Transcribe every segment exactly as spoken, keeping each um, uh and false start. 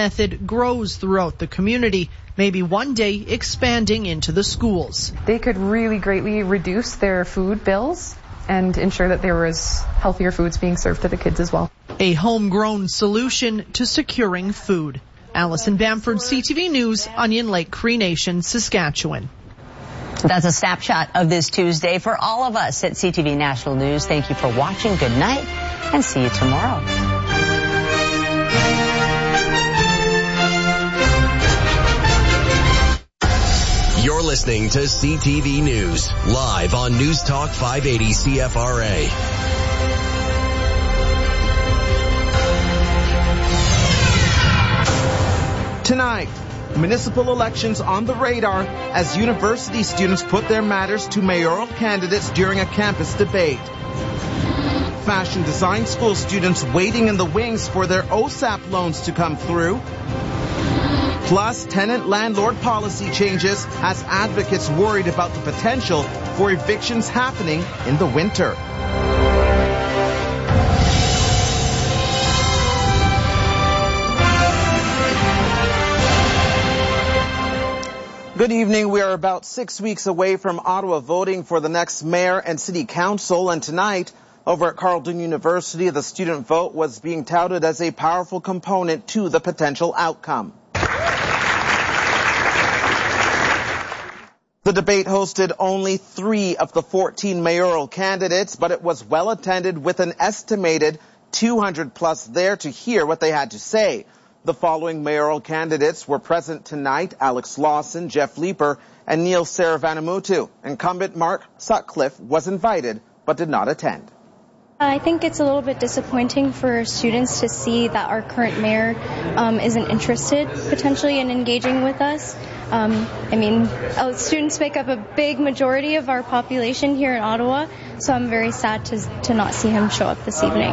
method grows throughout the community, maybe one day expanding into the schools. They could really greatly reduce their food bills and ensure that there was healthier foods being served to the kids as well. A homegrown solution to securing food. Allison Bamford, C T V News, Onion Lake, Cree Nation, Saskatchewan. That's a snapshot of this Tuesday for all of us at C T V National News. Thank you for watching. Good night and see you tomorrow. You're listening to C T V News, live on News Talk five eighty C F R A. Tonight, municipal elections on the radar as university students put their matters to mayoral candidates during a campus debate. Fashion design school students waiting in the wings for their O S A P loans to come through. Plus, tenant-landlord policy changes as advocates worried about the potential for evictions happening in the winter. Good evening. We are about six weeks away from Ottawa voting for the next mayor and city council, and tonight, over at Carleton University, the student vote was being touted as a powerful component to the potential outcome. The debate hosted only three of the fourteen mayoral candidates, but it was well attended with an estimated two hundred plus there to hear what they had to say. The following mayoral candidates were present tonight: Alex Lawson, Jeff Leeper, and Neil Saravanamutu. Incumbent Mark Sutcliffe was invited but did not attend. I think it's a little bit disappointing for students to see that our current mayor um, isn't interested potentially in engaging with us. Um, I mean, uh, students make up a big majority of our population here in Ottawa, so I'm very sad to, to not see him show up this evening.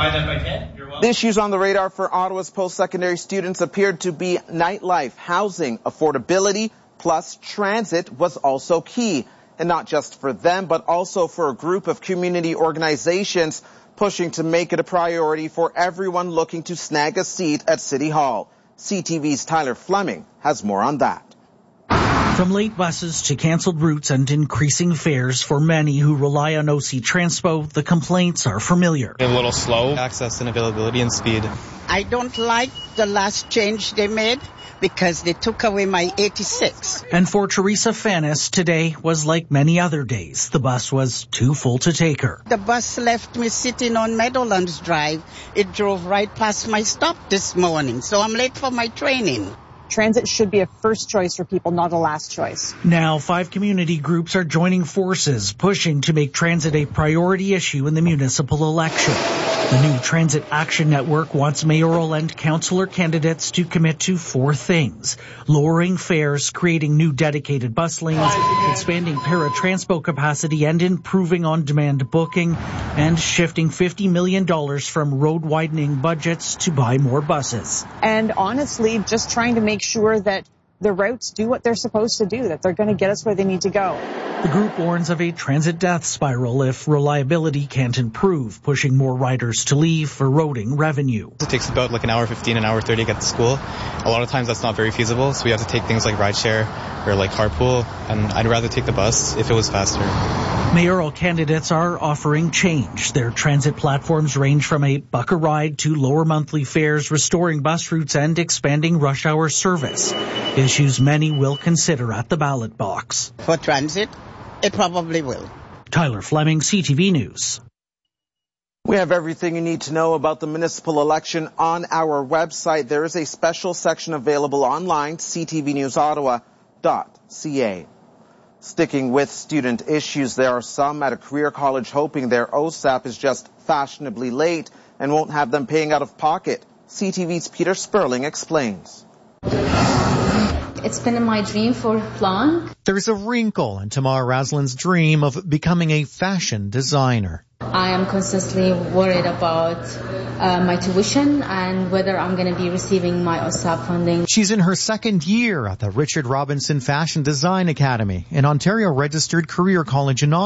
The issues on the radar for Ottawa's post-secondary students appeared to be nightlife, housing, affordability, plus transit was also key. And not just for them, but also for a group of community organizations pushing to make it a priority for everyone looking to snag a seat at City Hall. C T V's Tyler Fleming has more on that. From late buses to canceled routes and increasing fares for many who rely on O C Transpo, the complaints are familiar. A little slow, access and availability and speed. I don't like the last change they made because they took away my eighty-six. And for Teresa Fanis, today was like many other days. The bus was too full to take her. The bus left me sitting on Meadowlands Drive. It drove right past my stop this morning, so I'm late for my training. Transit should be a first choice for people, not a last choice. Now, five community groups are joining forces, pushing to make transit a priority issue in the municipal election. The new Transit Action Network wants mayoral and councillor candidates to commit to four things: lowering fares, creating new dedicated bus lanes, expanding paratranspo capacity, and improving on-demand booking, and shifting fifty million dollars from road widening budgets to buy more buses. And honestly, just trying to make sure that the routes do what they're supposed to do, that they're going to get us where they need to go. The group warns of a transit death spiral if reliability can't improve, pushing more riders to leave, eroding revenue. It takes about like an hour fifteen, an hour thirty to get to school. A lot of times that's not very feasible, so we have to take things like rideshare or like carpool, and I'd rather take the bus if it was faster. Mayoral candidates are offering change. Their transit platforms range from a buck a ride to lower monthly fares, restoring bus routes and expanding rush hour service. Issues many will consider at the ballot box. For transit, it probably will. Tyler Fleming, C T V News. We have everything you need to know about the municipal election on our website. There is a special section available online, c t v news ottawa dot c a. Sticking with student issues, there are some at a career college hoping their O S A P is just fashionably late and won't have them paying out of pocket. C T V's Peter Sperling explains. It's been in my dream for long. There's a wrinkle in Tamar Raslin's dream of becoming a fashion designer. I am constantly worried about uh, my tuition and whether I'm going to be receiving my O S A P funding. She's in her second year at the Richard Robinson Fashion Design Academy, an Ontario-registered career college in Ottawa.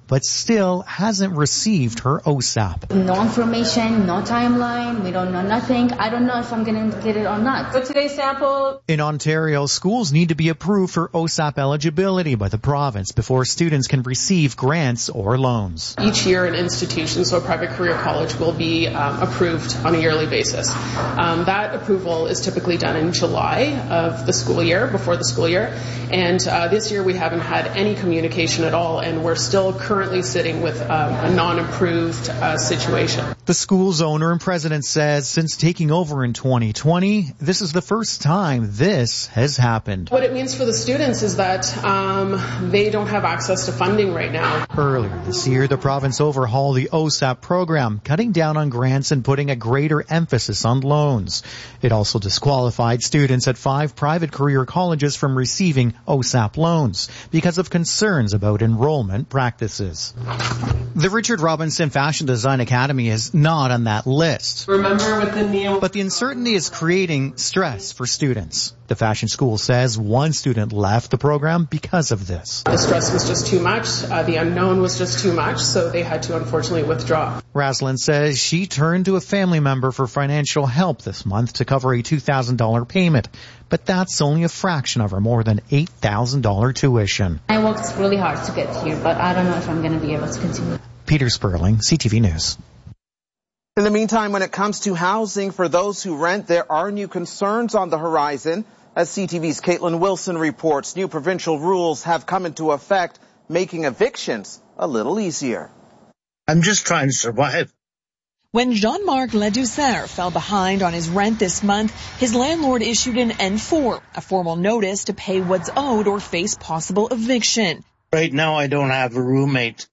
but still hasn't received her O S A P. No information, no timeline, we don't know nothing. I don't know if I'm going to get it or not. For today's sample... In Ontario, schools need to be approved for O S A P eligibility by the province before students can receive grants or loans. Each year an institution, so a private career college, will be um, approved on a yearly basis. Um, that approval is typically done in July of the school year, before the school year. And uh, this year we haven't had any communication at all, and we're still currently sitting with um, a non-approved uh, situation. The school's owner and president says since taking over in twenty twenty, this is the first time this has happened. What it means for the students is that um, they don't have access to funding right now. Earlier this year, the province overhauled the O S A P program, cutting down on grants and putting a greater emphasis on loans. It also disqualified students at five private career colleges from receiving O S A P loans because of concerns about enrollment practices. The Richard Robinson Fashion Design Academy is not on that list. Remember with the neo... But the uncertainty is creating stress for students. The fashion school says one student left the program because of this. The stress was just too much. Uh, the unknown was just too much, so they had to unfortunately withdraw. Raslin says she turned to a family member for financial help this month to cover a two thousand dollars payment, but that's only a fraction of her more than eight thousand dollars tuition. I worked really hard to get here, but I don't know if I'm going to be able to continue. Peter Sperling, C T V News. In the meantime, when it comes to housing for those who rent, there are new concerns on the horizon. As C T V's Caitlin Wilson reports, new provincial rules have come into effect, making evictions a little easier. I'm just trying to survive. When Jean-Marc Ladouceur fell behind on his rent this month, his landlord issued an N four, a formal notice to pay what's owed or face possible eviction. Right now I don't have a roommate,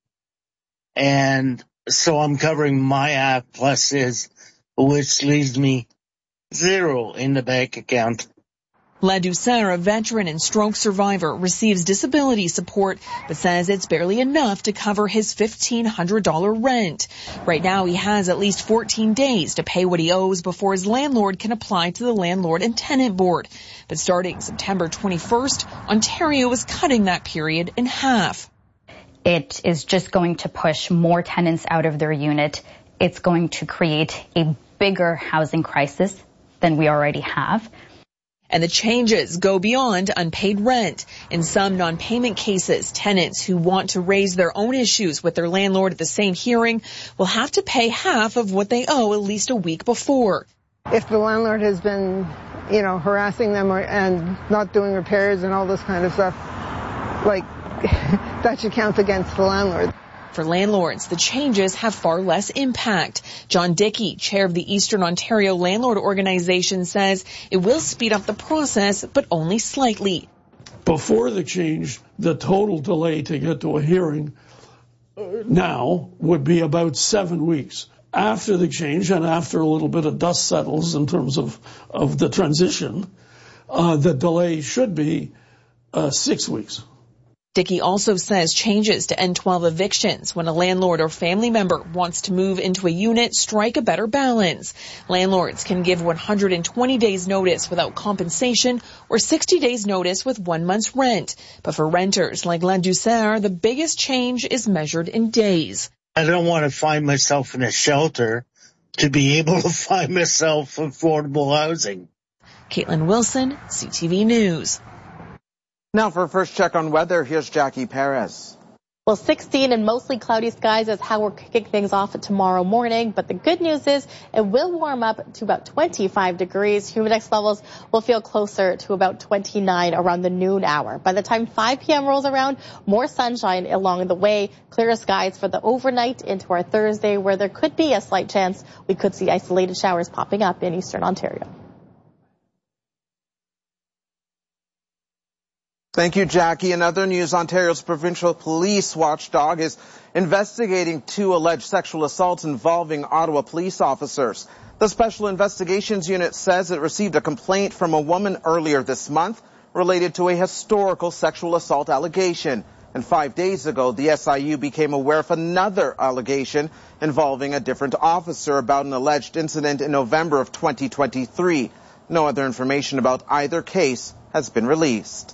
and so I'm covering my half plus his, which leaves me zero in the bank account. Ladouceur, a veteran and stroke survivor, receives disability support, but says it's barely enough to cover his fifteen hundred dollars rent. Right now, he has at least fourteen days to pay what he owes before his landlord can apply to the Landlord and Tenant Board. But starting September twenty-first, Ontario is cutting that period in half. It is just going to push more tenants out of their unit. It's going to create a bigger housing crisis than we already have. And the changes go beyond unpaid rent. In some non-payment cases, tenants who want to raise their own issues with their landlord at the same hearing will have to pay half of what they owe at least a week before. If the landlord has been, you know, harassing them or, and not doing repairs and all this kind of stuff, like, that should count against the landlord. For landlords, the changes have far less impact. John Dickey, chair of the Eastern Ontario Landlord Organization, says it will speed up the process, but only slightly. Before the change, the total delay to get to a hearing now would be about seven weeks. After the change and after a little bit of dust settles in terms of, of the transition, uh, the delay should be uh, six weeks. Dickey also says changes to N twelve evictions when a landlord or family member wants to move into a unit strike a better balance. Landlords can give one hundred twenty days notice without compensation or sixty days notice with one month's rent. But for renters like Ladouceur, the biggest change is measured in days. I don't want to find myself in a shelter to be able to find myself affordable housing. Caitlin Wilson, C T V News. Now for a first check on weather, here's Jackie Perez. Well, sixteen and mostly cloudy skies is how we're kicking things off tomorrow morning. But the good news is it will warm up to about twenty-five degrees. Humidex levels will feel closer to about twenty-nine around the noon hour. By the time five p.m. rolls around, more sunshine along the way. Clearer skies for the overnight into our Thursday, where there could be a slight chance we could see isolated showers popping up in eastern Ontario. Thank you, Jackie. In other news, Ontario's provincial police watchdog is investigating two alleged sexual assaults involving Ottawa police officers. The Special Investigations Unit says it received a complaint from a woman earlier this month related to a historical sexual assault allegation. And five days ago, the S I U became aware of another allegation involving a different officer about an alleged incident in November of twenty twenty-three. No other information about either case has been released.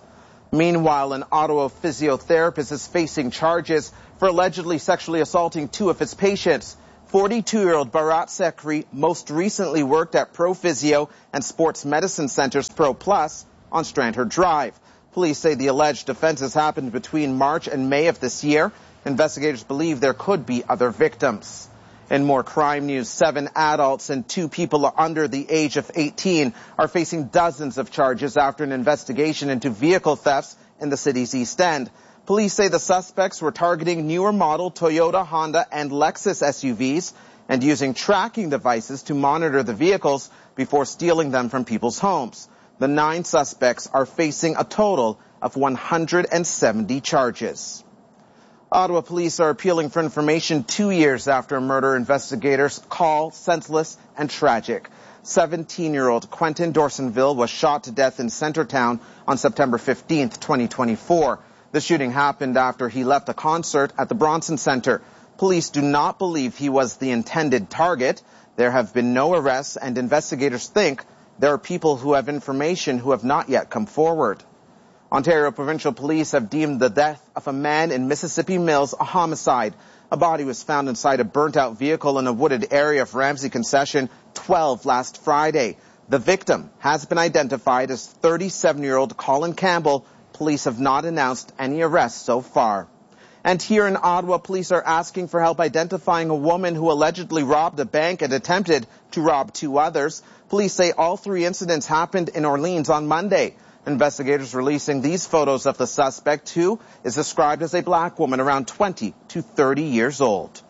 Meanwhile, an Ottawa physiotherapist is facing charges for allegedly sexually assaulting two of his patients. forty-two-year-old Bharat Sekhri most recently worked at Pro Physio and Sports Medicine Center's Pro Plus on Strandherd Drive. Police say the alleged offenses happened between March and May of this year. Investigators believe there could be other victims. In more crime news, seven adults and two people under the age of eighteen are facing dozens of charges after an investigation into vehicle thefts in the city's East End. Police say the suspects were targeting newer model Toyota, Honda, and Lexus S U Vs and using tracking devices to monitor the vehicles before stealing them from people's homes. The nine suspects are facing a total of one hundred seventy charges. Ottawa police are appealing for information two years after a murder investigators call senseless and tragic. seventeen-year-old Quentin Dorsonville was shot to death in Centertown on September fifteenth, twenty twenty-four. The shooting happened after he left a concert at the Bronson Center. Police do not believe he was the intended target. There have been no arrests, and investigators think there are people who have information who have not yet come forward. Ontario Provincial Police have deemed the death of a man in Mississippi Mills a homicide. A body was found inside a burnt-out vehicle in a wooded area of Ramsey Concession twelve last Friday. The victim has been identified as thirty-seven-year-old Colin Campbell. Police have not announced any arrests so far. And here in Ottawa, police are asking for help identifying a woman who allegedly robbed a bank and attempted to rob two others. Police say all three incidents happened in Orleans on Monday. Investigators releasing these photos of the suspect, who is described as a black woman around twenty to thirty years old.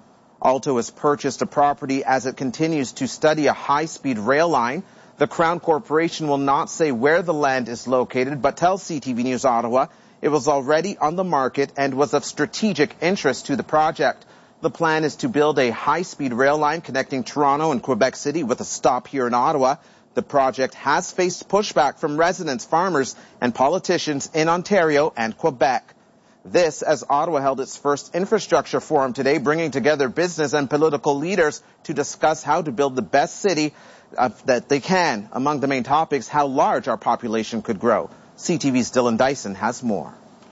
Alto has purchased a property as it continues to study a high-speed rail line. The Crown Corporation will not say where the land is located, but tells C T V News Ottawa it was already on the market and was of strategic interest to the project. The plan is to build a high-speed rail line connecting Toronto and Quebec City with a stop here in Ottawa. The project has faced pushback from residents, farmers, and politicians in Ontario and Quebec. This as Ottawa held its first infrastructure forum today, bringing together business and political leaders to discuss how to build the best city uh, that they can. Among the main topics, how large our population could grow. C T V's Dylan Dyson has more.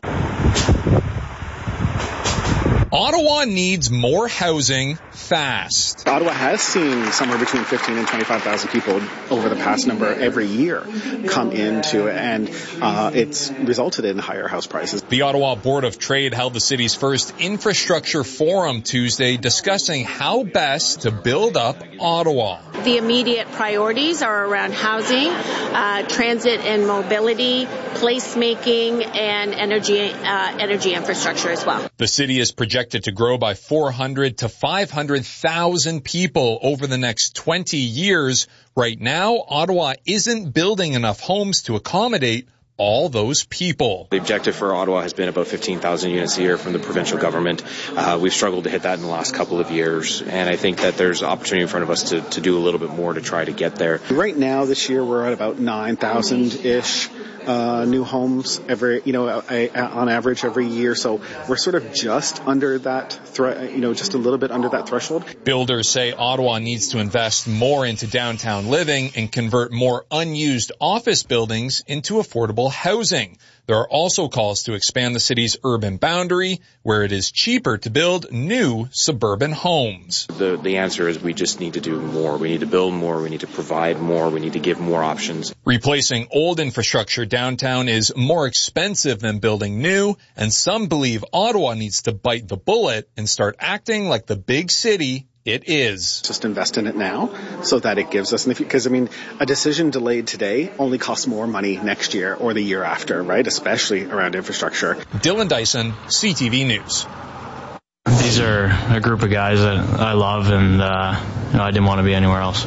Ottawa needs more housing fast. Ottawa has seen somewhere between fifteen and twenty-five thousand people over the past number every year come into it, and uh, it's resulted in higher house prices. The Ottawa Board of Trade held the city's first infrastructure forum Tuesday, discussing how best to build up Ottawa. The immediate priorities are around housing, uh, transit and mobility, placemaking, and energy uh, energy infrastructure as well. The city is projected to grow by four hundred to five hundred thousand people over the next twenty years. Right now, Ottawa isn't building enough homes to accommodate all those people. The objective for Ottawa has been about fifteen thousand units a year from the provincial government. Uh, we've struggled to hit that in the last couple of years, and I think that there's opportunity in front of us to, to do a little bit more to try to get there. Right now, this year, we're at about nine thousand-ish uh, new homes every, you know, a, a, on average every year. So we're sort of just under that, thre- you know, just a little bit under that threshold. Builders say Ottawa needs to invest more into downtown living and convert more unused office buildings into affordable housing. There are also calls to expand the city's urban boundary, where it is cheaper to build new suburban homes. The, the answer is we just need to do more. We need to build more. We need to provide more. We need to give more options. Replacing old infrastructure downtown is more expensive than building new, and some believe Ottawa needs to bite the bullet and start acting like the big city it is. Just invest in it now so that it gives us, because I mean, a decision delayed today only costs more money next year or the year after, right? Especially around infrastructure. Dylan Dyson, C T V News. These are a group of guys that I love, and uh, you know, I didn't want to be anywhere else.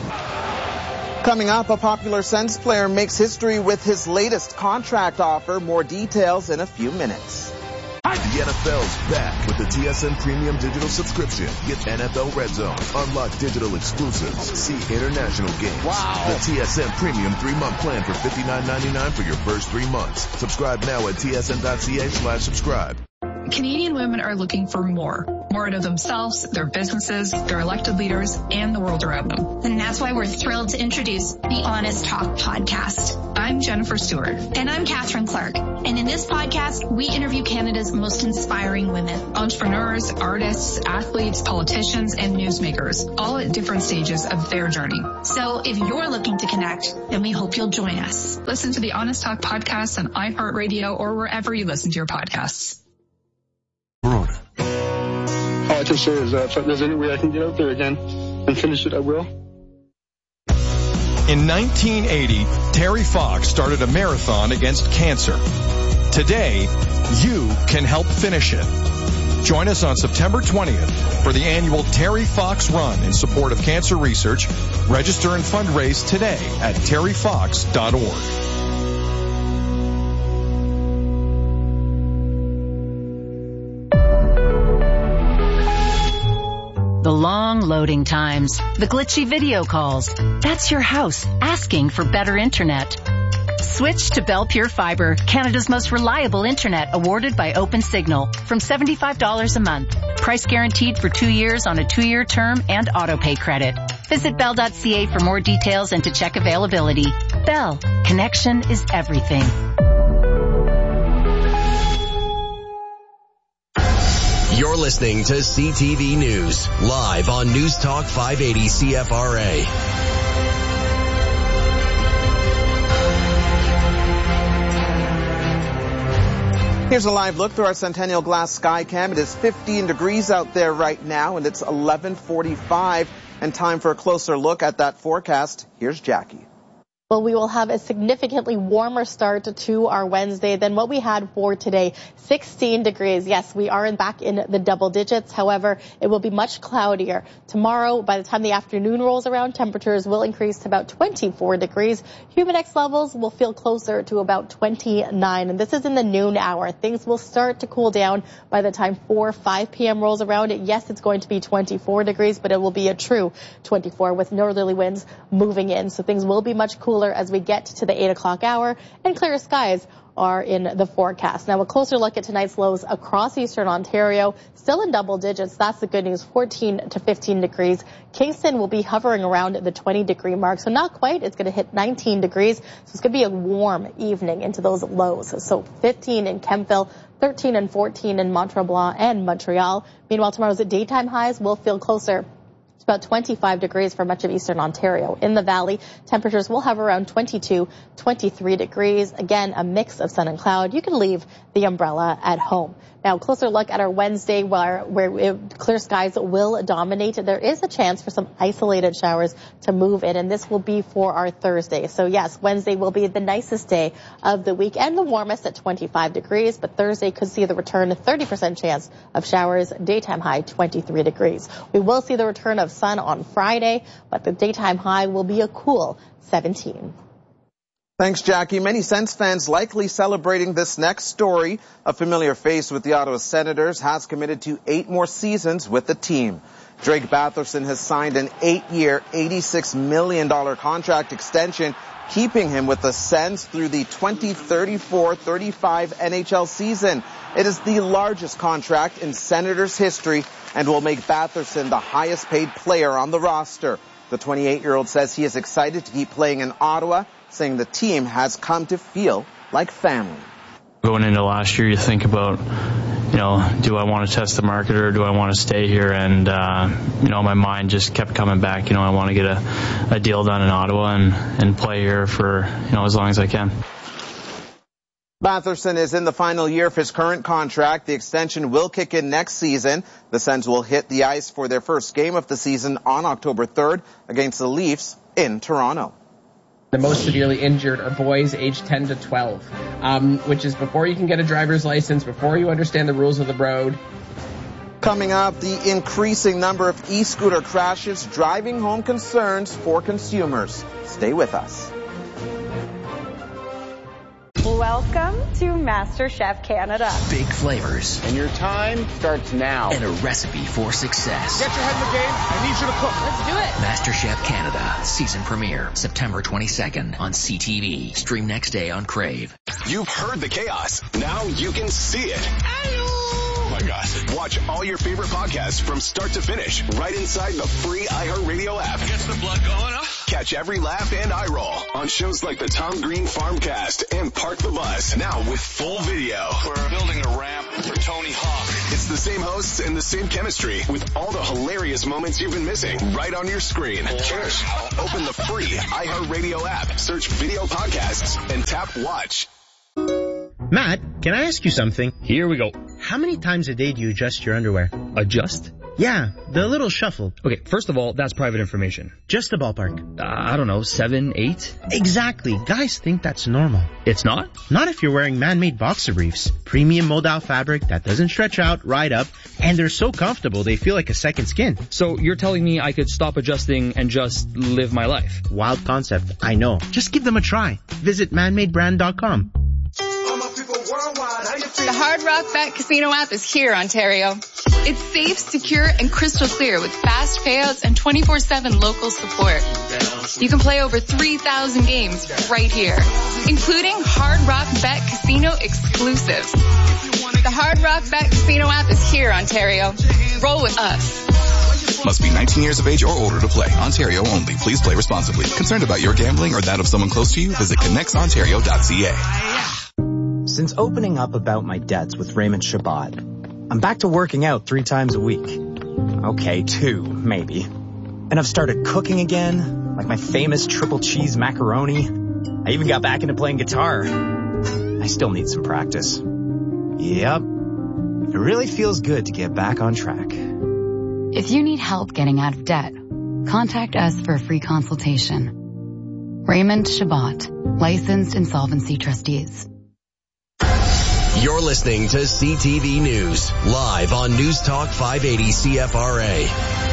Coming up, a popular Sens player makes history with his latest contract offer. More details in a few minutes. The N F L's back with the T S N Premium Digital Subscription. Get N F L Red Zone, unlock digital exclusives, see international games. Wow. The T S N Premium three-month plan for fifty-nine ninety-nine for your first three months. Subscribe now at tsn.ca slash subscribe. Canadian women are looking for more. More out of themselves, their businesses, their elected leaders, and the world around them. And that's why we're thrilled to introduce the Honest Talk podcast. I'm Jennifer Stewart. And I'm Catherine Clark. And in this podcast, we interview Canada's most inspiring women. Entrepreneurs, artists, athletes, politicians, and newsmakers, all at different stages of their journey. So if you're looking to connect, then we hope you'll join us. Listen to the Honest Talk podcast on iHeartRadio or wherever you listen to your podcasts. All I can say is that if there's any way I can get out there again and finish it, I will. In nineteen eighty, Terry Fox started a marathon against cancer. Today, you can help finish it. Join us on September twentieth for the annual Terry Fox Run in support of cancer research. Register and fundraise today at terry fox dot org. The long loading times, the glitchy video calls. That's your house asking for better internet. Switch to Bell Pure Fiber, Canada's most reliable internet, awarded by OpenSignal, from seventy-five dollars a month. Price guaranteed for two years on a two-year term and autopay credit. Visit bell dot c a for more details and to check availability. Bell, connection is everything. You're listening to C T V News, live on News Talk five eighty C F R A. Here's a live look through our Centennial Glass Sky Cam. It is fifteen degrees out there right now, and it's eleven forty-five. And time for a closer look at that forecast. Here's Jackie. Well, we will have a significantly warmer start to our Wednesday than what we had for today. sixteen degrees. Yes, we are back in the double digits. However, it will be much cloudier. Tomorrow, by the time the afternoon rolls around, temperatures will increase to about twenty-four degrees. Humidex levels will feel closer to about twenty-nine. And this is in the noon hour. Things will start to cool down by the time four, five p.m. rolls around. Yes, it's going to be twenty-four degrees, but it will be a true twenty-four with northerly winds moving in. So things will be much cooler as we get to the eight o'clock hour, and clear skies are in the forecast. Now, a closer look at tonight's lows across eastern Ontario, still in double digits. That's the good news, fourteen to fifteen degrees. Kingston will be hovering around the twenty degree mark, so not quite. It's going to hit nineteen degrees, so it's going to be a warm evening into those lows. So fifteen in Kemptville, thirteen and fourteen in Mont-Tremblant and Montreal. Meanwhile, tomorrow's daytime highs will feel closer. It's about twenty-five degrees for much of eastern Ontario. In the valley, temperatures will hover around twenty-two, twenty-three degrees. Again, a mix of sun and cloud. You can leave the umbrella at home. Now, closer look at our Wednesday, where, where it, clear skies will dominate. There is a chance for some isolated showers to move in, and this will be for our Thursday. So, yes, Wednesday will be the nicest day of the week and the warmest at twenty-five degrees, but Thursday could see the return, a thirty percent chance of showers, daytime high twenty-three degrees. We will see the return of sun on Friday, but the daytime high will be a cool seventeen. Thanks, Jackie. Many Sens fans likely celebrating this next story. A familiar face with the Ottawa Senators has committed to eight more seasons with the team. Drake Batherson has signed an eight-year, eighty-six million dollars contract extension, keeping him with the Sens through the twenty thirty-four thirty-five N H L season. It is the largest contract in Senators history and will make Batherson the highest-paid player on the roster. The twenty-eight-year-old says he is excited to keep playing in Ottawa, saying the team has come to feel like family. Going into last year, you think about, you know, do I want to test the market or do I want to stay here? And, uh, you know, my mind just kept coming back. You know, I want to get a, a deal done in Ottawa and, and play here for, you know, as long as I can. Batherson is in the final year of his current contract. The extension will kick in next season. The Sens will hit the ice for their first game of the season on October third against the Leafs in Toronto. The most severely injured are boys aged ten to twelve, um, which is before you can get a driver's license, before you understand the rules of the road. Coming up, the increasing number of e-scooter crashes driving home concerns for consumers. Stay with us. Welcome to MasterChef Canada. Big flavors. And your time starts now. And a recipe for success. Get your head in the game. I need you to cook. Let's do it. MasterChef Canada. Season premiere. September twenty-second on C T V. Stream next day on Crave. You've heard the chaos. Now you can see it. my God. Watch all your favorite podcasts from start to finish right inside the free iHeartRadio app. Gets the blood going, huh? Catch every laugh and eye roll on shows like the Tom Green Farmcast and Park the Bus, now with full video. We're building a ramp for Tony Hawk. It's the same hosts and the same chemistry with all the hilarious moments you've been missing right on your screen. Cheers. Open the free iHeartRadio app, search video podcasts, and tap watch. Matt, can I ask you something? Here we go. How many times a day do you adjust your underwear? Adjust? Yeah, the little shuffle. Okay, first of all, that's private information. Just a ballpark. Uh, I don't know, seven, eight? Exactly. Guys think that's normal. It's not? Not if you're wearing man-made boxer briefs. Premium moldal fabric that doesn't stretch out, right up, and they're so comfortable they feel like a second skin. So you're telling me I could stop adjusting and just live my life? Wild concept, I know. Just give them a try. Visit man made brand dot com. The Hard Rock Bet Casino app is here, Ontario. It's safe, secure, and crystal clear with fast payouts and twenty-four seven local support. You can play over three thousand games right here, including Hard Rock Bet Casino exclusives. The Hard Rock Bet Casino app is here, Ontario. Roll with us. Must be nineteen years of age or older to play. Ontario only. Please play responsibly. Concerned about your gambling or that of someone close to you? Visit connects ontario dot c a. Since opening up about my debts with Raymond Shabbat, I'm back to working out three times a week. Okay, two, maybe. And I've started cooking again, like my famous triple cheese macaroni. I even got back into playing guitar. I still need some practice. Yep. It really feels good to get back on track. If you need help getting out of debt, contact us for a free consultation. Raymond Shabbat, licensed insolvency trustees. You're listening to C T V News, live on News Talk five eighty C F R A.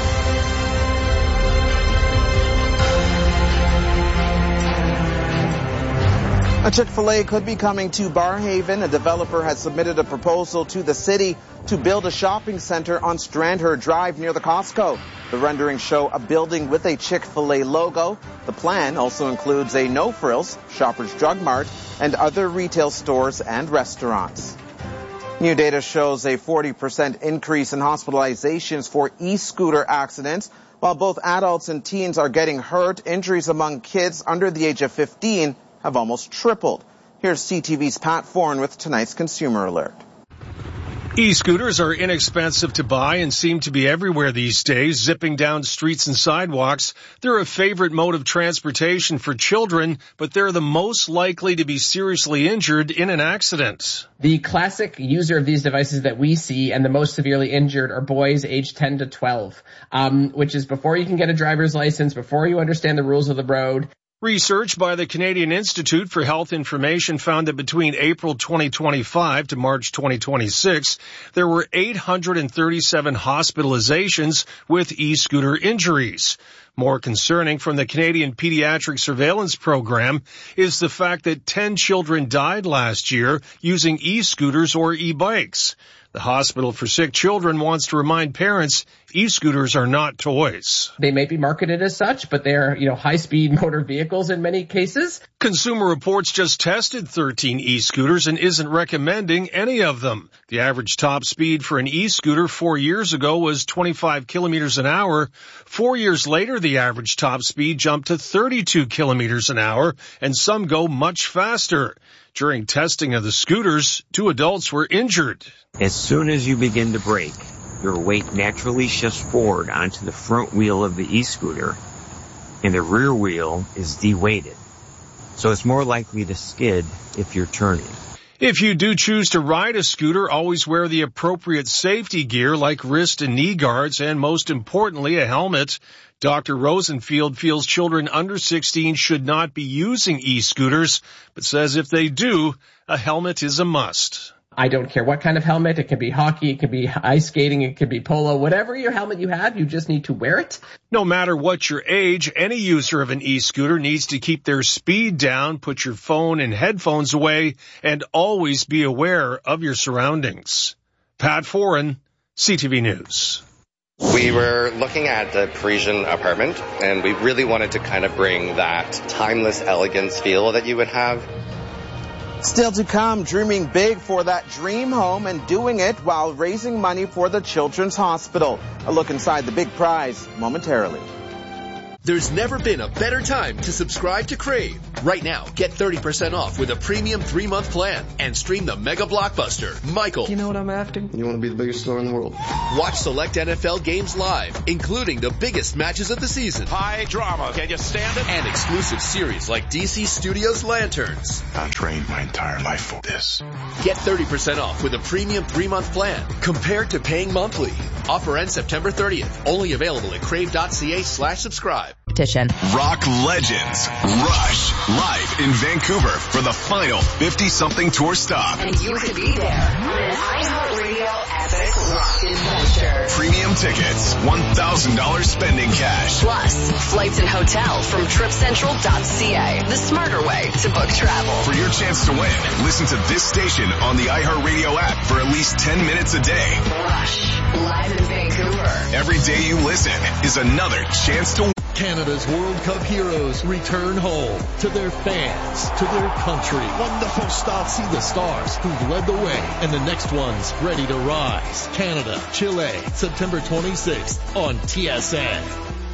A Chick-fil-A could be coming to Barrhaven. A developer has submitted a proposal to the city to build a shopping center on Strandherd Drive near the Costco. The renderings show a building with a Chick-fil-A logo. The plan also includes a No Frills, Shoppers Drug Mart, and other retail stores and restaurants. New data shows a forty percent increase in hospitalizations for e-scooter accidents. While both adults and teens are getting hurt, injuries among kids under the age of fifteen have almost tripled. Here's C T V's Pat Foran with tonight's Consumer Alert. E-scooters are inexpensive to buy and seem to be everywhere these days, zipping down streets and sidewalks. They're a favorite mode of transportation for children, but they're the most likely to be seriously injured in an accident. The classic user of these devices that we see and the most severely injured are boys aged ten to twelve, um, which is before you can get a driver's license, before you understand the rules of the road. Research by the Canadian Institute for Health Information found that between April twenty twenty-five to March twenty twenty-six, there were eight hundred thirty-seven hospitalizations with e-scooter injuries. More concerning from the Canadian Pediatric Surveillance Program is the fact that ten children died last year using e-scooters or e-bikes. The Hospital for Sick Children wants to remind parents e-scooters are not toys. They may be marketed as such, but they're, you know, high-speed motor vehicles in many cases. Consumer Reports just tested thirteen e-scooters and isn't recommending any of them. The average top speed for an e-scooter four years ago was twenty-five kilometers an hour. Four years later, the average top speed jumped to thirty-two kilometers an hour, and some go much faster. During testing of the scooters, two adults were injured. As soon as you begin to brake, your weight naturally shifts forward onto the front wheel of the e-scooter, and the rear wheel is de-weighted. So it's more likely to skid if you're turning. If you do choose to ride a scooter, always wear the appropriate safety gear like wrist and knee guards, and most importantly, a helmet. Doctor Rosenfield feels children under sixteen should not be using e-scooters, but says if they do, a helmet is a must. I don't care what kind of helmet. It can be hockey, it can be ice skating, it can be polo. Whatever your helmet you have, you just need to wear it. No matter what your age, any user of an e-scooter needs to keep their speed down, put your phone and headphones away, and always be aware of your surroundings. Pat Foran, C T V News. We were looking at the Parisian apartment, and we really wanted to kind of bring that timeless elegance feel that you would have. Still to come, dreaming big for that dream home and doing it while raising money for the Children's Hospital. A look inside the big prize momentarily. There's never been a better time to subscribe to Crave. Right now, get thirty percent off with a premium three-month plan and stream the mega blockbuster, Michael. You know what I'm after? You want to be the biggest star in the world. Watch select N F L games live, including the biggest matches of the season. High drama. Can you stand it? And exclusive series like D C Studios' Lanterns. I trained my entire life for this. Get thirty percent off with a premium three-month plan compared to paying monthly. Offer ends September thirtieth. Only available at crave.ca slash subscribe. Petition. Rock legends Rush live in Vancouver for the final fifty-something tour stop. And you could be there on an iHeartRadio epic rock adventure. Premium tickets, one thousand dollars spending cash. Plus, flights and hotel from trip central dot c a, the smarter way to book travel. For your chance to win, listen to this station on the iHeartRadio app for at least ten minutes a day. Rush, live in Vancouver. Every day you listen is another chance to win. Canada's World Cup heroes return home to their fans, to their country. Wonderful start. See the stars who've led the way and the next ones ready to rise. Canada, Chile, September twenty-sixth on T S N.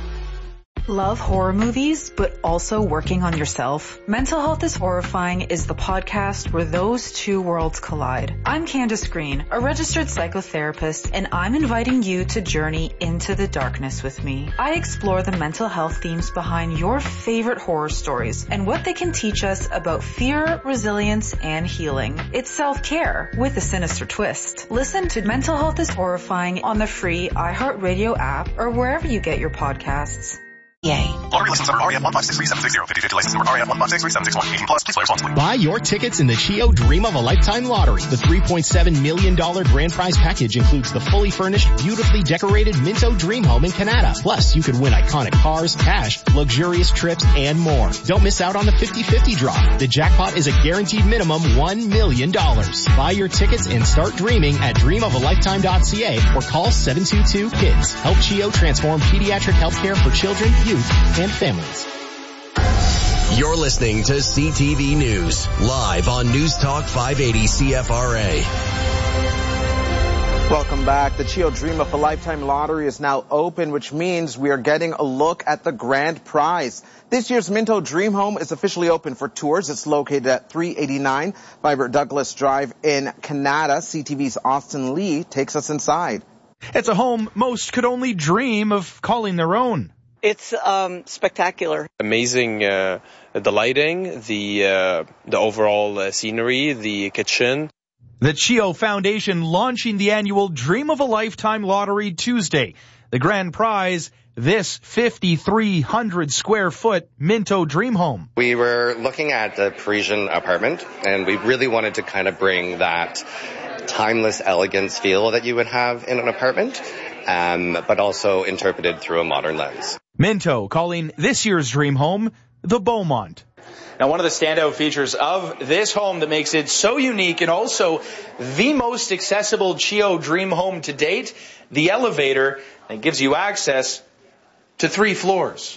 Love horror movies, but also working on yourself? Mental Health is Horrifying is the podcast where those two worlds collide. I'm Candace Green, a registered psychotherapist, and I'm inviting you to journey into the darkness with me. I explore the mental health themes behind your favorite horror stories and what they can teach us about fear, resilience, and healing. It's self-care with a sinister twist. Listen to Mental Health is Horrifying on the free iHeartRadio app or wherever you get your podcasts. Yay. Lottery license number R E F one five six three seven six zero. fifty fifty license number R E F one five six three seven six one. eighteen plus. Please play responsibly. Buy your tickets in the Chio Dream of a Lifetime Lottery. The three point seven million dollars grand prize package includes the fully furnished, beautifully decorated Minto Dream Home in Canada. Plus, you could win iconic cars, cash, luxurious trips, and more. Don't miss out on the fifty fifty draw. The jackpot is a guaranteed minimum one million dollars. Buy your tickets and start dreaming at dream of a lifetime dot c a or call seven two two KIDS. Help Chio transform pediatric healthcare for children, youth, and families. You're listening to C T V News, live on News Talk five eighty C F R A. Welcome back. The Chio Dream of a Lifetime Lottery is now open, which means we are getting a look at the grand prize. This year's Minto Dream Home is officially open for tours. It's located at three eighty-nine Vibert Douglas Drive in Canada. C T V's Austin Lee takes us inside. It's a home most could only dream of calling their own. It's um, spectacular. Amazing, uh, the lighting, the uh, the overall uh, scenery, the kitchen. The Chio Foundation launching the annual Dream of a Lifetime Lottery Tuesday. The grand prize, this fifty-three hundred square foot Minto Dream Home. We were looking at the Parisian apartment, and we really wanted to kind of bring that timeless elegance feel that you would have in an apartment, um, but also interpreted through a modern lens. Minto calling this year's dream home the Beaumont. Now, one of the standout features of this home that makes it so unique and also the most accessible Chio dream home to date, the elevator that gives you access to three floors.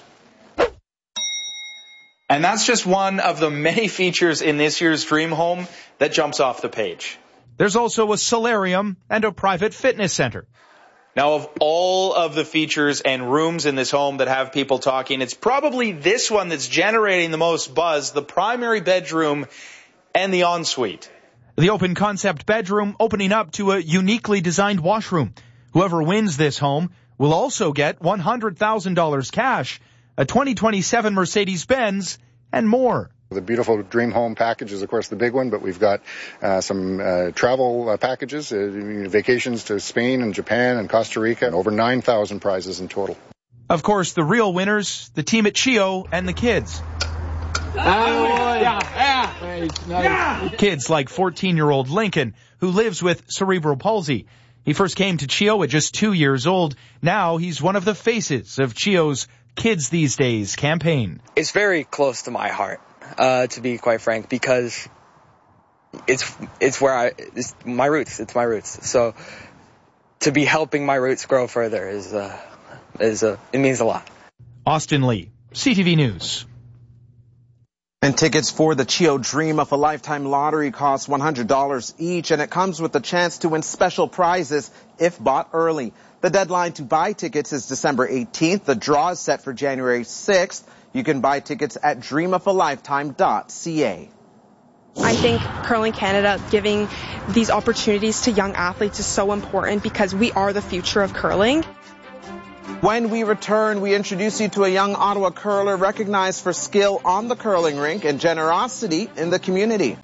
And that's just one of the many features in this year's dream home that jumps off the page. There's also a solarium and a private fitness center. Now, of all of the features and rooms in this home that have people talking, it's probably this one that's generating the most buzz, the primary bedroom and the ensuite. The open concept bedroom opening up to a uniquely designed washroom. Whoever wins this home will also get one hundred thousand dollars cash, a twenty twenty-seven Mercedes-Benz, and more. The beautiful dream home package is, of course, the big one, but we've got uh, some uh, travel uh, packages, uh, vacations to Spain and Japan and Costa Rica, and over nine thousand prizes in total. Of course, the real winners, the team at Chio and the kids. Oh, yeah, yeah. Yeah. Kids like fourteen-year-old Lincoln, who lives with cerebral palsy. He first came to Chio at just two years old. Now he's one of the faces of Chio's Kids These Days campaign. It's very close to my heart. Uh, to be quite frank, because it's it's where I it's my roots. It's my roots. So to be helping my roots grow further is uh, is uh, it means a lot. Austin Lee, C T V News. And tickets for the Chio Dream of a Lifetime lottery cost one hundred dollars each, and it comes with the chance to win special prizes if bought early. The deadline to buy tickets is December eighteenth. The draw is set for January sixth. You can buy tickets at dream of a lifetime dot c a. I think Curling Canada giving these opportunities to young athletes is so important because we are the future of curling. When we return, we introduce you to a young Ottawa curler recognized for skill on the curling rink and generosity in the community.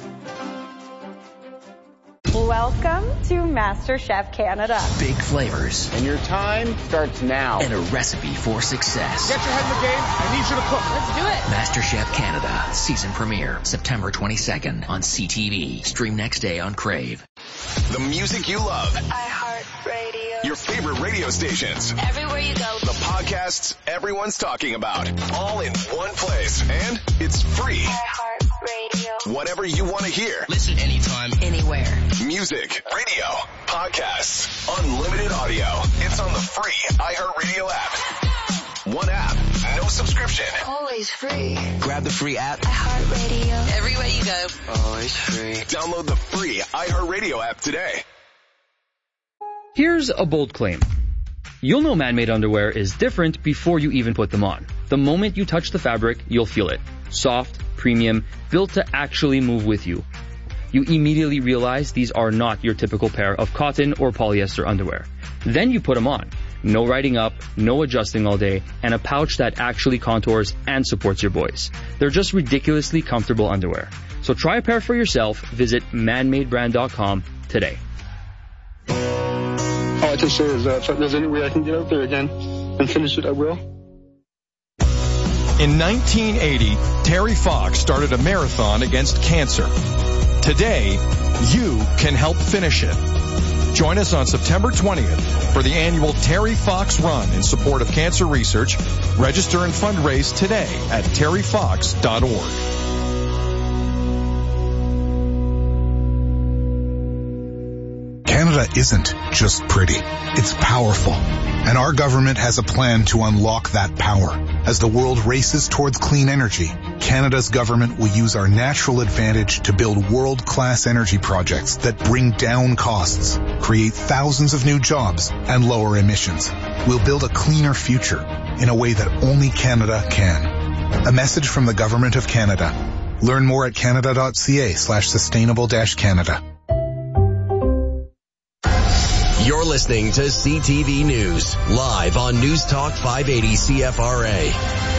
Welcome to MasterChef Canada. Big flavors. And your time starts now. And a recipe for success. Get your head in the game. I need you to cook. Let's do it. MasterChef Canada. Season premiere. September twenty-second on C T V. Stream next day on Crave. The music you love. iHeartRadio. Your favorite radio stations. Everywhere you go. The podcasts everyone's talking about. All in one place. And it's free. iHeartRadio. Whatever you want to hear. Listen anytime, anywhere. Music, radio, podcasts, unlimited audio. It's on the free iHeartRadio app. One app, no subscription. Always free. Grab the free app. iHeartRadio. Everywhere you go. Always free. Download the free iHeartRadio app today. Here's a bold claim. You'll know man-made underwear is different before you even put them on. The moment you touch the fabric, you'll feel it. Soft, premium, built to actually move with you. You immediately realize these are not your typical pair of cotton or polyester underwear. Then you put them on. No riding up, no adjusting all day, and a pouch that actually contours and supports your boys. They're just ridiculously comfortable underwear. So try a pair for yourself. Visit man made brand dot com today. All I can say is that if there's any way I can get out there again and finish it, I will. In nineteen eighty, Terry Fox started a marathon against cancer. Today, you can help finish it. Join us on September twentieth for the annual Terry Fox Run in support of cancer research. Register and fundraise today at terry fox dot org. Canada isn't just pretty, it's powerful. And our government has a plan to unlock that power. As the world races towards clean energy, Canada's government will use our natural advantage to build world-class energy projects that bring down costs, create thousands of new jobs, and lower emissions. We'll build a cleaner future in a way that only Canada can. A message from the Government of Canada. Learn more at canada dot c a slash sustainable dash Canada. You're listening to C T V News, live on News Talk five eighty C F R A.